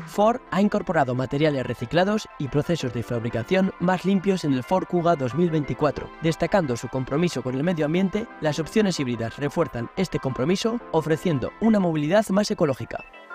Ford ha incorporado materiales reciclados y procesos de fabricación más limpios en el Ford Kuga 2024. Destacando su compromiso con el medio ambiente, las opciones híbridas refuerzan este compromiso, ofreciendo una movilidad más ecológica.